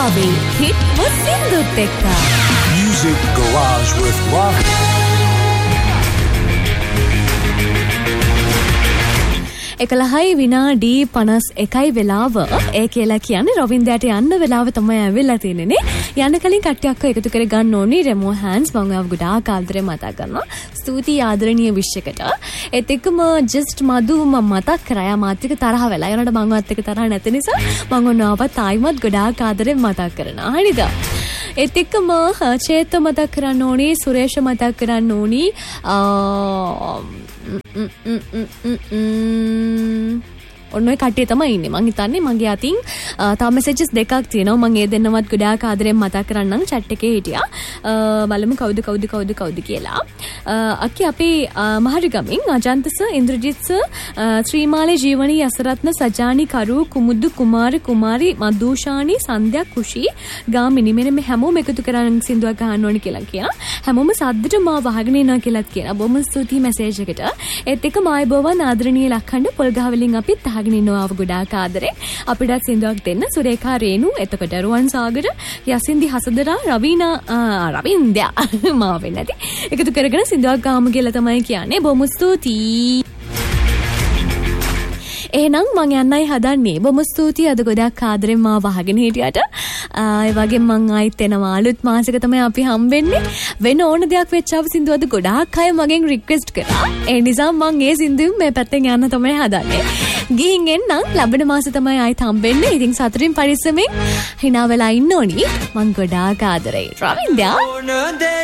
Ravi, hit Vasindu Tekka. Music Garage with Ravi. එකලහයි විනාඩි 51යි වෙලාව. ඒ කියලා කියන්නේ රොවින්දයාට යන්න වෙලාව තමයි ඇවිල්ලා තියෙන්නේ. යන්න කලින් කට්ටියක් එකතු කර ගන්න ඕනි රෙමෝ හෑන්ඩ්ස්. මම ඔයාව ගොඩාක් ආදරේ මතක් කරනවා. ස්තුතියි ආදරණීය විශ්යකට. ඒත් එක්කම ජස්ට් මදු මම මතක් කරා. යා මාත් එක්ක තරහ වෙලා. ඒනට මම වත් එක්ක තරහ නැති නිසා මම ඔයාවත් ආයිමත් ගොඩාක් ආදරේ මතක් කරනවා. හරිද? ඒත් එක්කම චේත මතක් කරන්න ඕනි. සුරේෂ මතක් කරන්න ඕනි. ඔන්න ඔය කට්ටිය තමයි ඉන්නේ. මං හිතන්නේ මගේ අතින් තව මෙසේජස් දෙකක් තියෙනවා. මං ඒ දෙන්නවත් ගොඩාක් ආදරෙන් මතක් කරන්නම් chat එකේ හිටියා. බලමු කවුද කියලා. අක්කි අපේ මහරිගමින් අජන්තස ඉන්ද්‍රජිත්ස ශ්‍රීමාලේ ජීවනී යසරත්න සජානි කරු කුමුදු කුමාරි මදුෂානි සන්ධ්‍යා කුෂි ගාමිනි මෙන්න මේ හැමෝම එකතු කරන් සින්දුවක් ගහන්න ඕනි කියලා කියනවා. හැමෝම සද්දට මාව වහගෙන ඉනවා කියලාත් කියනවා. බොහොම ස්තුතියි මැසේජ් එකට. ඒත් එක මායි බෝවන් ආදරණීය ලක්ඛණ්ඩ පොල්ගහවලින් අපිත් අහගෙන ඉන්නවා ගොඩාක් ආදරේ. අපිට සින්දුවක් දෙන්න සුරේඛා රේනු එතකොට රුවන් සාගර යසින්දි හසදරා රවින්ද්‍යා මාව වෙන්නේ නැති එකතු කරගෙන සින්දුවක් ගාමු කියලා තමයි කියන්නේ. බොහොම ස්තුතියි. එහෙනම් මං යන්නයි හදන්නේ. බොහොම ස්තුතියි අද ගොඩක් ආදරෙන් මාව අහගෙන හිටියට. ඒ වගේම මං ආයිත් එනවා අලුත් මාසෙක තමයි අපි හම්බෙන්නේ. වෙන ඕන දෙයක් වෙච්චාව සින්දුවද ගොඩාක් අය මගෙන් රික්වෙස්ට් කරා. ඒ නිසා මං ඒ සින්දුවෙන් මේ පැත්තෙන් යන්න තමයි හදන්නේ. ගිහින් එන්නම් ලැබෙන මාසෙ තමයි ආයිත් හම්බෙන්නේ. ඉතින් සතුටින් පරිස්සමෙන් hina වෙලා ඉන්න ඕනි. මං ගොඩාක් ආදරේ. රවින්ද්‍යා